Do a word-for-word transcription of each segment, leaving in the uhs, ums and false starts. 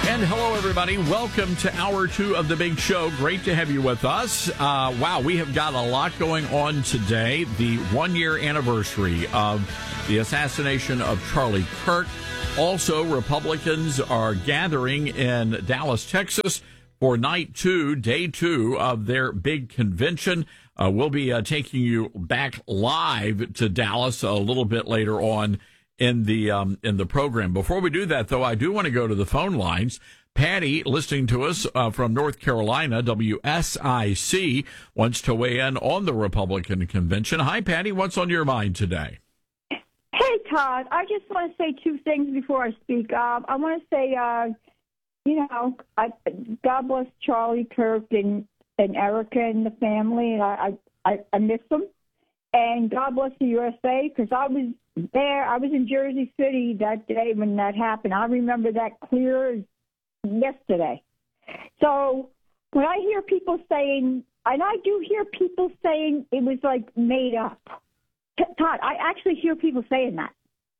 And hello, everybody. Welcome to hour two of the big show. Great to have you with us. Uh, wow, we have got a lot going on today. The one-year anniversary of the assassination of Charlie Kirk. Also, Republicans are gathering in Dallas, Texas for night two, day two of their big convention. Uh, we'll be uh, taking you back live to Dallas a little bit later on in the um, in the program. Before we do that, though, I do want to go to the phone lines. Patty, listening to us uh, from North Carolina, W S I C, wants to weigh in on the Republican convention. Hi, Patty. What's on your mind today? Hey, Todd. I just want to say two things before I speak. Um, I want to say, uh, you know, I, God bless Charlie Kirk and, and Erica and the family. And I, I, I miss them. And God bless the U S A, because I was there. I was in Jersey City that day when that happened. I remember that clear as yesterday. So when I hear people saying, and I do hear people saying it was like made up. Todd, I actually hear people saying that.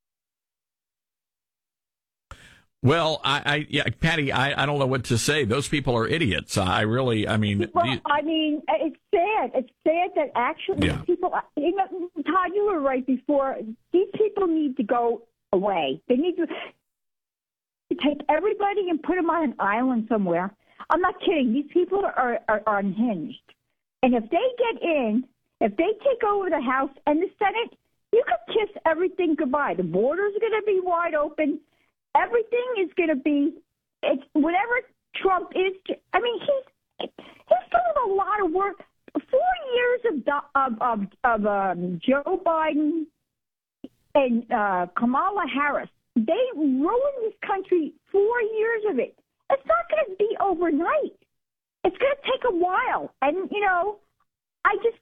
Well, I, I yeah, Patty, I, I don't know what to say. Those people are idiots. I really, I mean. Well, you, I mean, it's sad. It's sad that actually yeah. people, you know, Todd, you were right before. These people need to go away. They need to take everybody and put them on an island somewhere. I'm not kidding. These people are, are, are unhinged. And if they get in, if they take over the House and the Senate, you could kiss everything goodbye. The border's going to be wide open. Everything is going to be, it's whatever Trump is. I mean, he's he's doing a lot of work. Four years of of of, of um, Joe Biden and uh, Kamala Harris, they ruined this country. Four years of it. It's not going to be overnight. It's going to take a while. And you know, I just,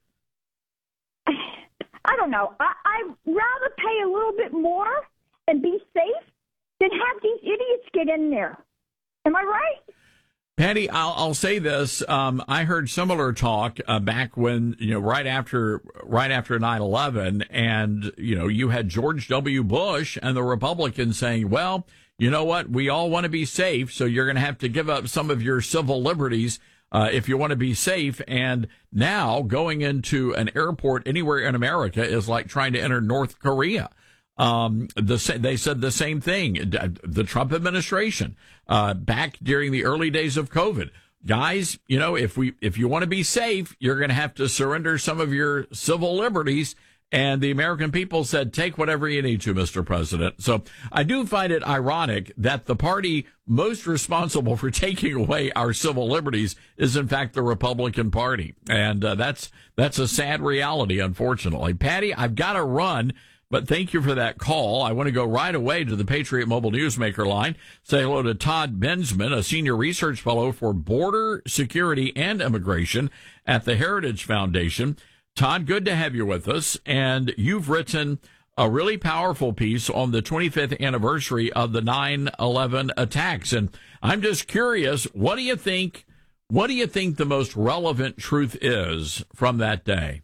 I don't know. I, I'd rather pay a little bit more and be safe than have these idiots get in there. Am I right? Patty, I'll, I'll say this. Um, I heard similar talk uh, back when, you know, right after right after nine eleven, and, you know, you had George W. Bush and the Republicans saying, well, you know what, we all want to be safe, so you're going to have to give up some of your civil liberties uh, if you want to be safe. And now going into an airport anywhere in America is like trying to enter North Korea. Um, the, they said the same thing. The Trump administration, uh, back during the early days of COVID, guys, you know, if we, if you want to be safe, you're going to have to surrender some of your civil liberties. And the American people said, take whatever you need to, Mister President. So I do find it ironic that the party most responsible for taking away our civil liberties is, in fact, the Republican Party. And uh, that's, that's a sad reality, unfortunately. Patty, I've got to run. But thank you for that call. I want to go right away to the Patriot Mobile Newsmaker line. Say hello to Todd Bensman, a senior research fellow for border security and immigration at the Heritage Foundation. Todd, good to have you with us. And you've written a really powerful piece on the twenty-fifth anniversary of the nine eleven attacks. And I'm just curious, what do you think, what do you think the most relevant truth is from that day?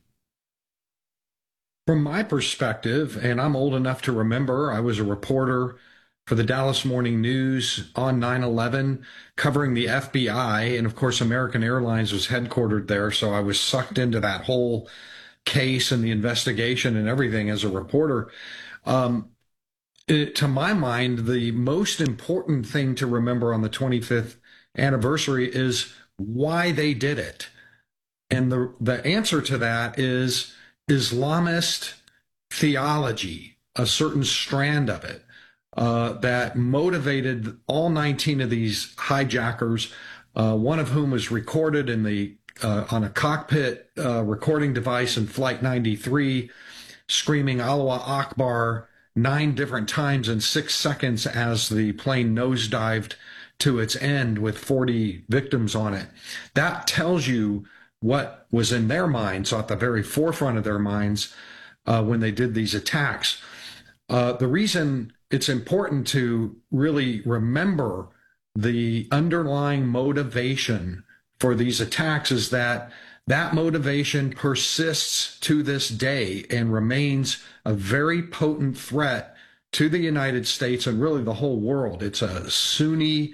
From my perspective, and I'm old enough to remember, I was a reporter for the Dallas Morning News on nine eleven, covering the F B I, and of course American Airlines was headquartered there, so I was sucked into that whole case and the investigation and everything as a reporter. Um, it, to my mind, the most important thing to remember on the twenty-fifth anniversary is why they did it. And the the answer to that is Islamist theology, a certain strand of it, uh, that motivated all nineteen of these hijackers, uh, one of whom was recorded in the uh, on a cockpit uh, recording device in Flight ninety-three, screaming Allah Akbar nine different times in six seconds as the plane nosedived to its end with forty victims on it. That tells you what was in their minds, at the very forefront of their minds, uh, when they did these attacks. Uh, the reason it's important to really remember the underlying motivation for these attacks is that that motivation persists to this day and remains a very potent threat to the United States and really the whole world. It's a Sunni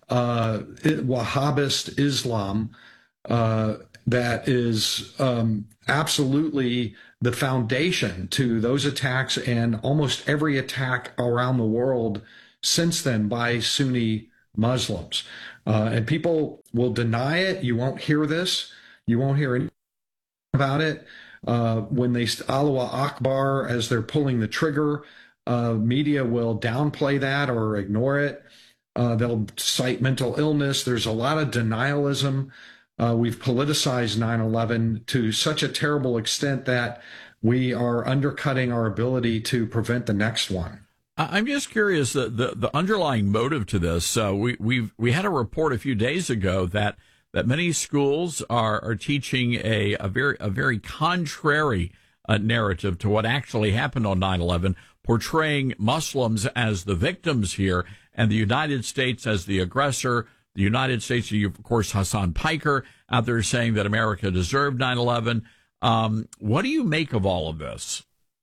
uh, Wahhabist Islam uh, that is um, absolutely the foundation to those attacks and almost every attack around the world since then by Sunni Muslims. Uh, and people will deny it. You won't hear this. You won't hear anything about it. Uh, when they Allahu Akbar as they're pulling the trigger, uh, media will downplay that or ignore it. Uh, they'll cite mental illness. There's a lot of denialism. Uh, we've politicized nine eleven to such a terrible extent that we are undercutting our ability to prevent the next one. I'm just curious the the, the underlying motive to this. Uh, we we we had a report a few days ago that that many schools are are teaching a a very a very contrary uh, narrative to what actually happened on nine eleven, portraying Muslims as the victims here and the United States as the aggressor. The United States, of course, Hassan Piker out there saying that America deserved nine eleven. Um, what do you make of all of this?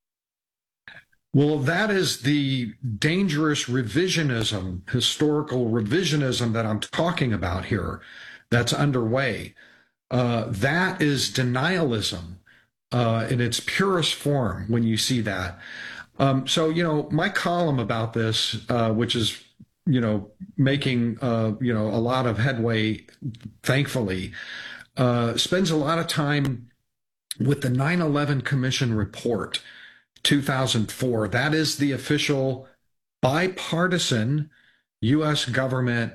Well, that is the dangerous revisionism, historical revisionism that I'm talking about here that's underway. Uh, that is denialism uh, in its purest form when you see that. Um, so, you know, my column about this, uh, which is, you know, making, uh, you know, a lot of headway, thankfully, uh, spends a lot of time with the nine eleven Commission report, two thousand four. That is the official bipartisan U S government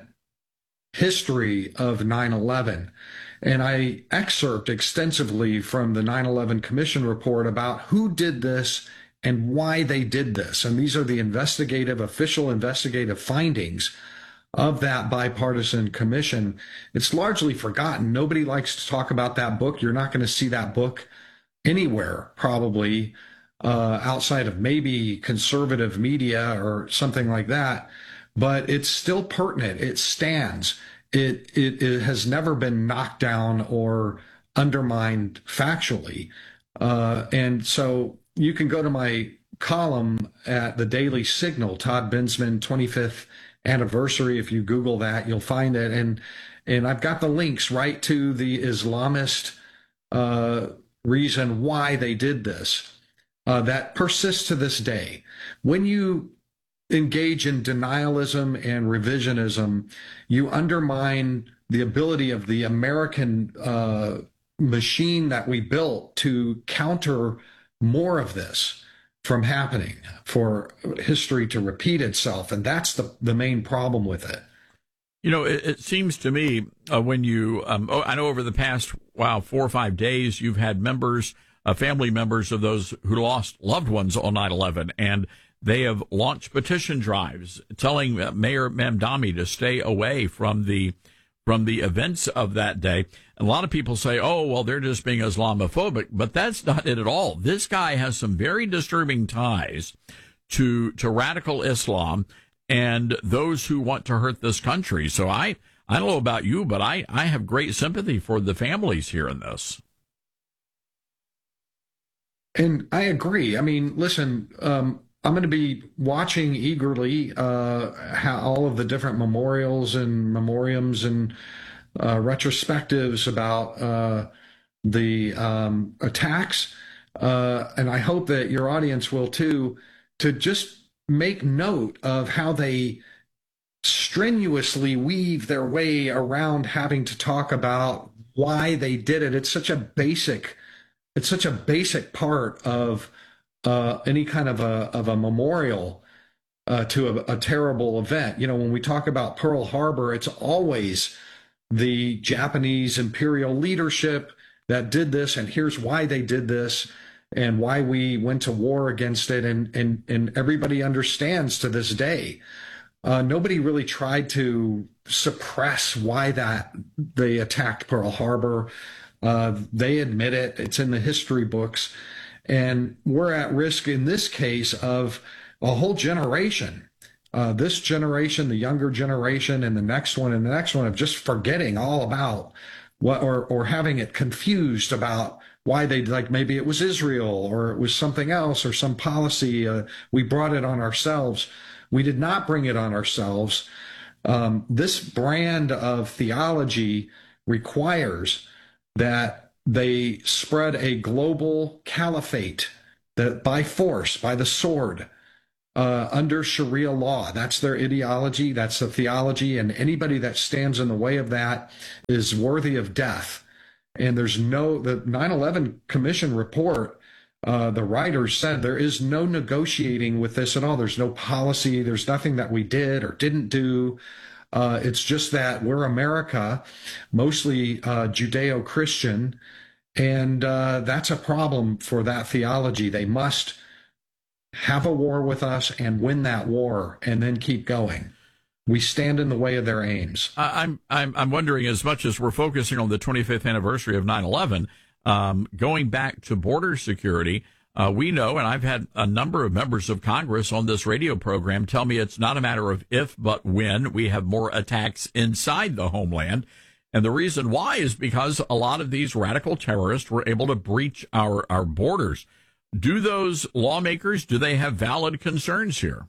history of nine eleven. And I excerpt extensively from the nine eleven Commission report about who did this and why they did this. And these are the investigative, official investigative findings of that bipartisan commission. It's largely forgotten. Nobody likes to talk about that book. You're not going to see that book anywhere, probably, uh, outside of maybe conservative media or something like that. But it's still pertinent. It stands. It, it, it has never been knocked down or undermined factually. Uh, and so you can go to my column at the Daily Signal, Todd Bensman twenty-fifth anniversary. If you Google that, you'll find it. And and I've got the links right to the Islamist uh, reason why they did this. Uh, that persists to this day. When you engage in denialism and revisionism, you undermine the ability of the American uh, machine that we built to counter more of this from happening, for history to repeat itself. And that's the, the main problem with it. You know, it, it seems to me uh, when you, um, oh, I know over the past, wow, four or five days, you've had members, uh, family members of those who lost loved ones on nine eleven, and they have launched petition drives telling uh, Mayor Mamdani to stay away from the from the events of that day. And a lot of people say, oh, well, they're just being Islamophobic, but that's not it at all. This guy has some very disturbing ties to to radical Islam and those who want to hurt this country. So I, I don't know about you, but I, I have great sympathy for the families here in this. And I agree. I mean, listen, um, I'm going to be watching eagerly uh, how all of the different memorials and memoriams and uh, retrospectives about uh, the um, attacks. Uh, and I hope that your audience will too, to just make note of how they strenuously weave their way around having to talk about why they did it. It's such a basic, it's such a basic part of Uh, any kind of a of a memorial uh, to a, a terrible event. You know, when we talk about Pearl Harbor, it's always the Japanese imperial leadership that did this, and here's why they did this, and why we went to war against it, and and and everybody understands to this day. Uh, nobody really tried to suppress why that they attacked Pearl Harbor. Uh, they admit it. It's in the history books. And we're at risk in this case of a whole generation, uh, this generation, the younger generation, and the next one, and the next one of just forgetting all about what, or or having it confused about why they, like maybe it was Israel or it was something else or some policy. Uh, we brought it on ourselves. We did not bring it on ourselves. Um, this brand of theology requires that they spread a global caliphate that by force, by the sword, uh, under Sharia law. That's their ideology. That's the theology. And anybody that stands in the way of that is worthy of death. And there's no, the nine eleven Commission report, uh, the writers said there is no negotiating with this at all. There's no policy. There's nothing that we did or didn't do. Uh, it's just that we're America, mostly uh, Judeo-Christian, and uh, that's a problem for that theology. They must have a war with us and win that war and then keep going. We stand in the way of their aims. I'm I'm I'm wondering, as much as we're focusing on the twenty-fifth anniversary of nine eleven, um, going back to border security, uh, we know, and I've had a number of members of Congress on this radio program tell me it's not a matter of if, but when we have more attacks inside the homeland. And the reason why is because a lot of these radical terrorists were able to breach our, our borders. Do those lawmakers, do they have valid concerns here?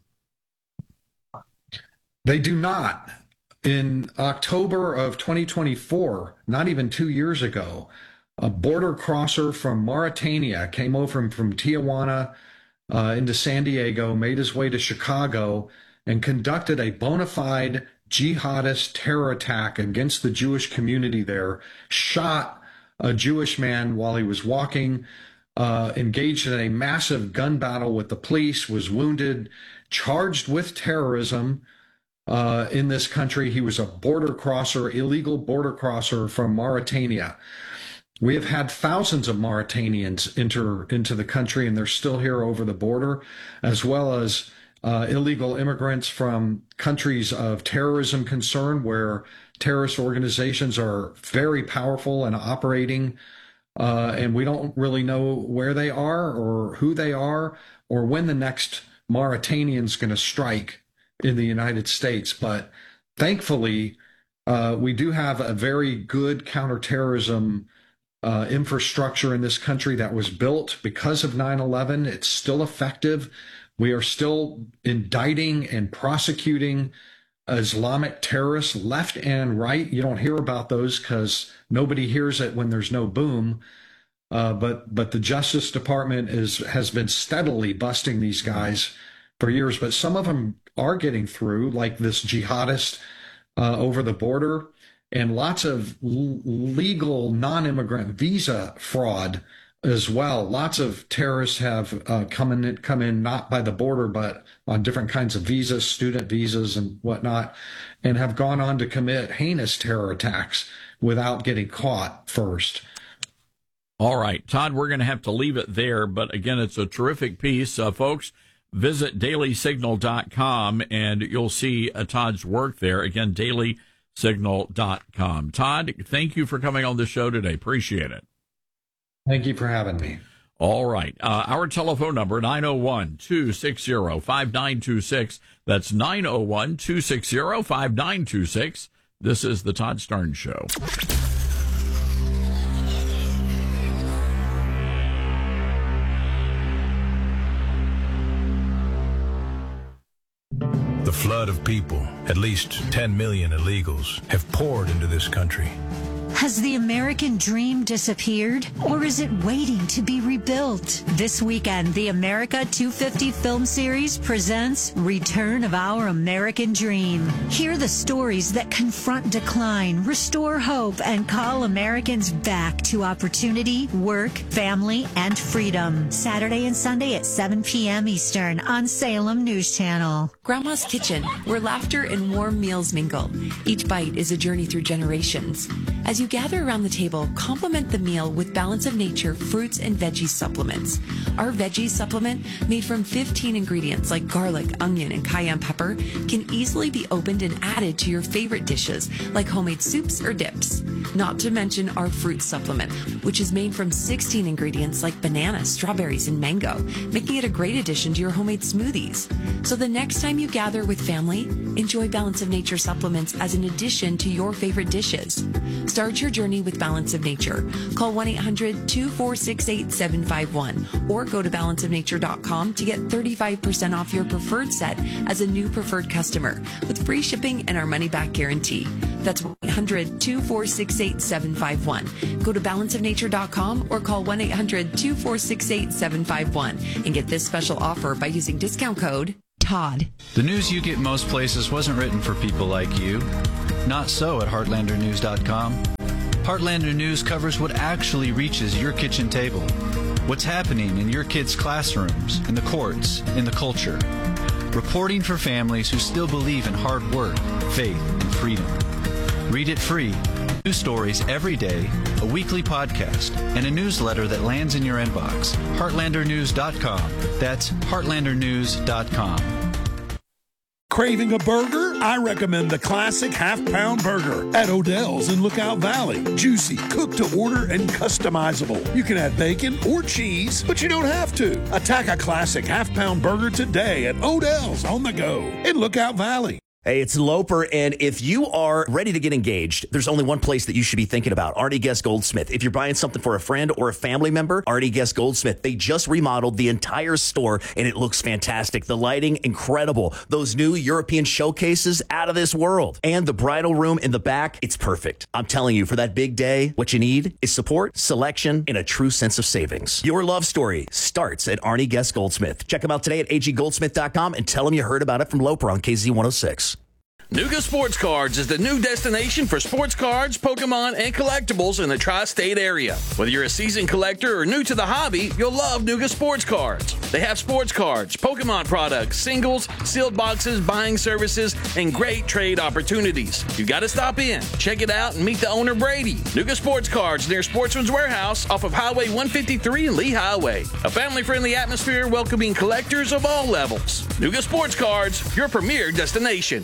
They do not. In October of twenty twenty-four, not even two years ago, a border crosser from Mauritania came over from, from Tijuana uh, into San Diego, made his way to Chicago, and conducted a bona fide jihadist terror attack against the Jewish community there, shot a Jewish man while he was walking, uh, engaged in a massive gun battle with the police, was wounded, charged with terrorism uh, in this country. He was a border crosser, illegal border crosser from Mauritania. We have had thousands of Mauritanians enter into the country, and they're still here over the border, as well as uh, illegal immigrants from countries of terrorism concern, where terrorist organizations are very powerful and operating, uh, and we don't really know where they are or who they are or when the next Mauritanian's going to strike in the United States. But thankfully, uh, we do have a very good counterterrorism Uh, infrastructure in this country that was built because of nine eleven. It's still effective. We are still indicting and prosecuting Islamic terrorists left and right. You don't hear about those because nobody hears it when there's no boom. Uh, but but the Justice Department is has been steadily busting these guys for years. But some of them are getting through, like this jihadist uh, over the border. And lots of legal non-immigrant visa fraud as well. Lots of terrorists have uh, come in, come in not by the border, but on different kinds of visas, student visas and whatnot, and have gone on to commit heinous terror attacks without getting caught first. All right, Todd, we're going to have to leave it there. But again, it's a terrific piece. Uh, folks, visit daily signal dot com and you'll see uh, Todd's work there. Again, daily signal dot com. Todd, thank you for coming on the show today. Appreciate it. Thank you for having me. All right. Uh, our telephone number, nine oh one, two six zero, five nine two six. That's nine oh one, two six zero, five nine two six. This is the Todd Starnes Show. The flood of people, at least ten million illegals, have poured into this country. Has the American dream disappeared, or is it waiting to be rebuilt? This weekend, the America two fifty film series presents Return of Our American Dream. Hear the stories that confront decline, restore hope, and call Americans back to opportunity, work, family, and freedom. Saturday and Sunday at seven p.m. Eastern on Salem News Channel. Grandma's Kitchen, where laughter and warm meals mingle. Each bite is a journey through generations. As you gather around the table, complement the meal with Balance of Nature fruits and veggie supplements. Our veggie supplement, made from fifteen ingredients like garlic, onion, and cayenne pepper, can easily be opened and added to your favorite dishes like homemade soups or dips. Not to mention our fruit supplement, which is made from sixteen ingredients like banana, strawberries, and mango, making it a great addition to your homemade smoothies. So the next time you gather with family, Enjoy Balance of Nature supplements as an addition to your favorite dishes. Start your journey with Balance of Nature. Call one eight hundred two four six eight seven five one or go to balance of nature dot com to get thirty-five percent off your preferred set as a new preferred customer with free shipping and our money-back guarantee. That's one eight hundred two four six eight seven five one. Go to balance of nature dot com or call one eight hundred two four six eight seven five one and get this special offer by using discount code Todd. The news you get most places wasn't written for people like you. Not so at heartlander news dot com. Heartlander News covers what actually reaches your kitchen table. What's happening in your kids' classrooms, in the courts, in the culture. Reporting for families who still believe in hard work, faith, and freedom. Read it free. News stories every day, a weekly podcast, and a newsletter that lands in your inbox. heartlander news dot com. That's heartlander news dot com. Craving a burger? I recommend the classic half-pound burger at Odell's in Lookout Valley. Juicy, cooked to order, and customizable. You can add bacon or cheese, but you don't have to. Attack a classic half-pound burger today at Odell's on the go in Lookout Valley. Hey, it's Loper, and if you are ready to get engaged, there's only one place that you should be thinking about, Artie Guest Goldsmith. If you're buying something for a friend or a family member, Artie Guest Goldsmith. They just remodeled the entire store, and it looks fantastic. The lighting, incredible. Those new European showcases, out of this world. And the bridal room in the back, it's perfect. I'm telling you, for that big day, what you need is support, selection, and a true sense of savings. Your love story starts at Artie Guest Goldsmith. Check them out today at a g goldsmith dot com and tell them you heard about it from Loper on K Z one oh six. Nuga Sports Cards is the new destination for sports cards, Pokemon, and collectibles in the tri-state area. Whether you're a seasoned collector or new to the hobby, you'll love Nuga Sports Cards. They have sports cards, Pokemon products, singles, sealed boxes, buying services, and great trade opportunities. You got to stop in, check it out, and meet the owner, Brady. Nuga Sports Cards near Sportsman's Warehouse off of Highway one fifty-three and Lee Highway. A family-friendly atmosphere welcoming collectors of all levels. Nuga Sports Cards, your premier destination.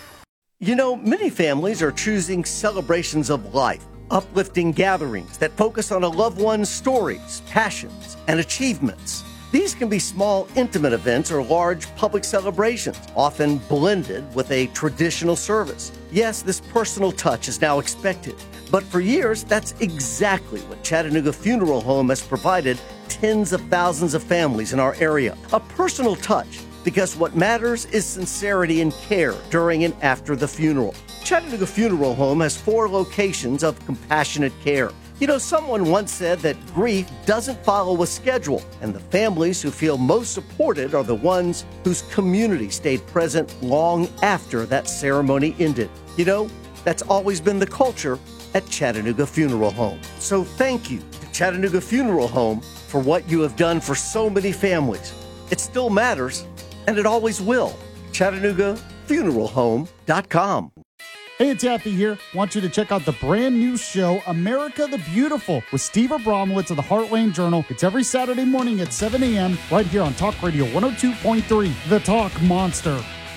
You know, many families are choosing celebrations of life, uplifting gatherings that focus on a loved one's stories, passions, and achievements. These can be small, intimate events or large public celebrations, often blended with a traditional service. Yes, this personal touch is now expected, but for years, that's exactly what Chattanooga Funeral Home has provided tens of thousands of families in our area. A personal touch. Because what matters is sincerity and care during and after the funeral. Chattanooga Funeral Home has four locations of compassionate care. You know, someone once said that grief doesn't follow a schedule, and the families who feel most supported are the ones whose community stayed present long after that ceremony ended. You know, that's always been the culture at Chattanooga Funeral Home. So thank you to Chattanooga Funeral Home for what you have done for so many families. It still matters. And it always will. Chattanooga Funeral Home dot com. Hey, it's Yappy here. Want you to check out the brand new show, America the Beautiful, with Steve Abramowitz of the Heartland Journal. It's every Saturday morning at seven a.m. right here on Talk Radio one oh two point three, The Talk Monster.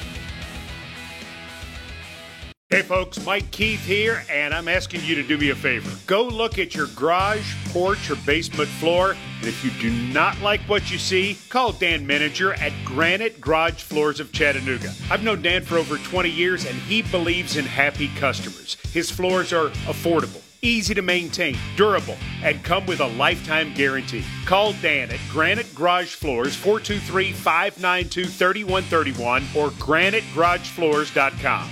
Hey folks, Mike Keith here, and I'm asking you to do me a favor. Go look at your garage, porch, or basement floor, and if you do not like what you see, call Dan Meninger at Granite Garage Floors of Chattanooga. I've known Dan for over twenty years, and he believes in happy customers. His floors are affordable, easy to maintain, durable, and come with a lifetime guarantee. Call Dan at Granite Garage Floors, four two three, five nine two, three one three one or granite garage floors dot com.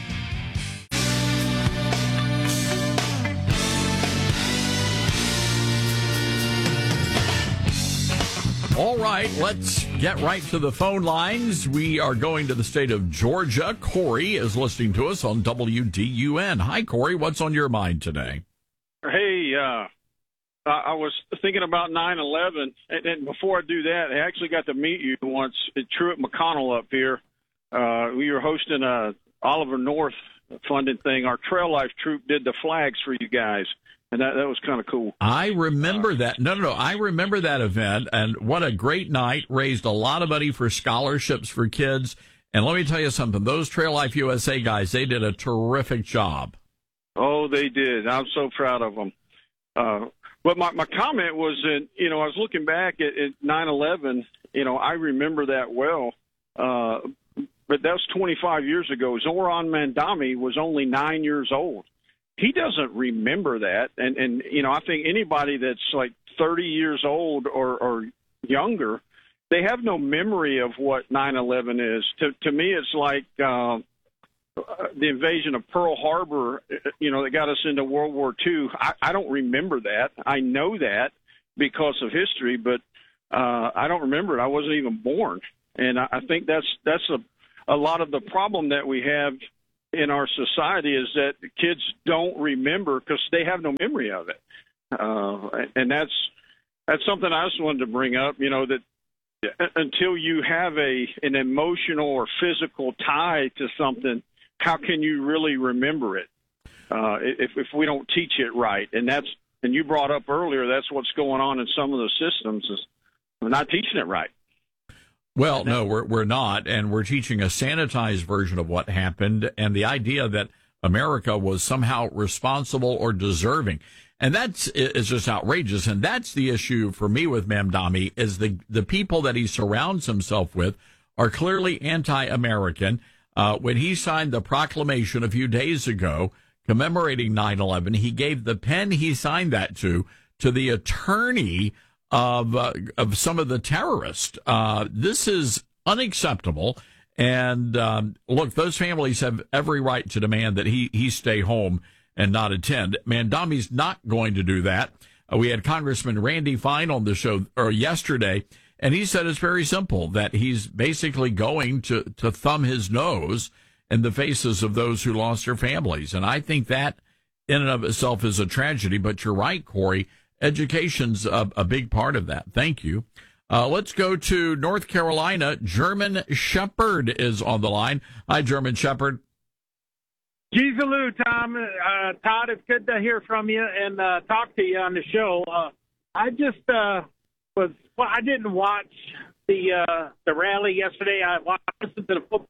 All right, let's get right to the phone lines. We are going to the state of Georgia. Corey is listening to us on W D U N. Hi, Corey. What's on your mind today? Hey, uh, I was thinking about nine eleven, and, and before I do that, I actually got to meet you once at Truett McConnell up here. Uh, we were hosting a Oliver North funded thing. Our Trail Life troop did the flags for you guys. And that, that was kind of cool. I remember that. No, no, no. I remember that event, and what a great night. Raised a lot of money for scholarships for kids. And let me tell you something. Those Trail Life U S A guys, they did a terrific job. Oh, they did. I'm so proud of them. Uh, but my, my comment was that, you know, I was looking back at, at nine eleven. You know, I remember that well. Uh, but that was twenty-five years ago. Zoran Mandami was only nine years old. He doesn't remember that. And, and you know, I think anybody that's like thirty years old or, or younger, they have no memory of what nine eleven is. To, to me, it's like uh, the invasion of Pearl Harbor, you know, that got us into World War Two. I, I don't remember that. I know that because of history, but uh, I don't remember it. I wasn't even born. And I, I think that's that's a, a lot of the problem that we have in our society is that kids don't remember because they have no memory of it. Uh, and that's that's something I just wanted to bring up, you know, that until you have a an emotional or physical tie to something, how can you really remember it uh, if, if we don't teach it right? And that's and you brought up earlier, that's what's going on in some of the systems is we're not teaching it right. Well, no, we're we're not, and we're teaching a sanitized version of what happened, and the idea that America was somehow responsible or deserving, and that's is just outrageous. And that's the issue for me with Mamdani is the the people that he surrounds himself with are clearly anti-American. Uh, when he signed the proclamation a few days ago commemorating nine eleven, he gave the pen he signed that to to the attorney of uh, of some of the terrorists. Uh, this is unacceptable. And um, look, those families have every right to demand that he, he stay home and not attend. Mandami's not going to do that. Uh, we had Congressman Randy Fine on the show or yesterday, and he said it's very simple, that he's basically going to, to thumb his nose in the faces of those who lost their families. And I think that in and of itself is a tragedy. But you're right, Corey. Education's a, a big part of that. Thank you. Uh, let's go to North Carolina. German Shepherd is on the line. Hi, German Shepherd. Jeezaloo, Tom. Uh, Todd, it's good to hear from you and uh, talk to you on the show. Uh, I just uh, was, well, I didn't watch the uh, the rally yesterday. I watched listened to the football.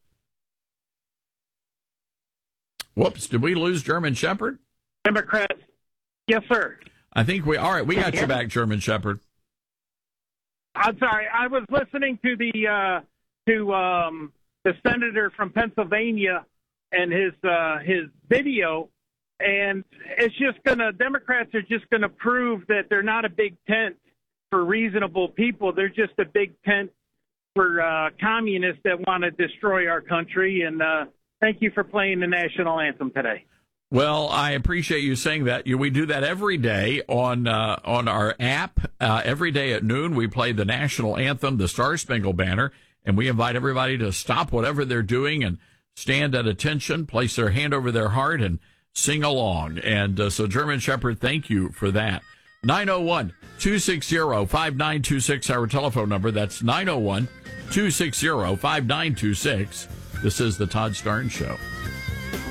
Whoops, did we lose German Shepherd? Democrats. Yes, sir. I think we, all right, we got you back, German Shepherd. I'm sorry. I was listening to the uh, to um, the senator from Pennsylvania and his uh, his video, and it's just gonna. Democrats are just gonna prove that they're not a big tent for reasonable people. They're just a big tent for uh, communists that want to destroy our country. And uh, thank you for playing the national anthem today. Well, I appreciate you saying that. We do that every day on uh, on our app. Uh, every day at noon, we play the national anthem, the Star Spangled Banner, and we invite everybody to stop whatever they're doing and stand at attention, place their hand over their heart, and sing along. And uh, so, German Shepherd, thank you for that. nine oh one, two six zero, five nine two six, our telephone number. That's nine oh one, two six zero, five nine two six. This is the Todd Starnes Show.